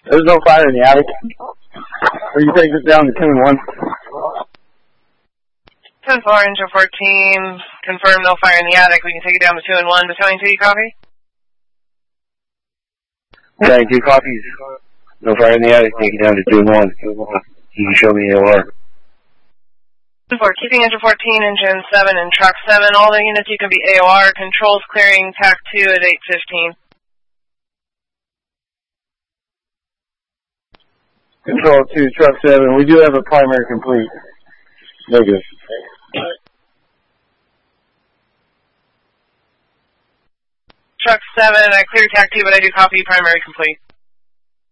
There's no fire in the attic. Or you take this down to 2 and 1. 10-4, Angel 14, confirm no fire in the attic. We can take it down to 2 and 1. Battalion 2, you copy? Battalion 2 copies. No fire in the attic, take it down to 2 and 1. You can show me AOR. 10-4, keeping Angel 14, Engine 7, and Truck 7. All the units, you can be AOR. Controls clearing TAC 2 at 8:15. Control 2, Truck 7. We do have a primary complete. Negative. Truck 7, I clear TAC 2, but I do copy primary complete.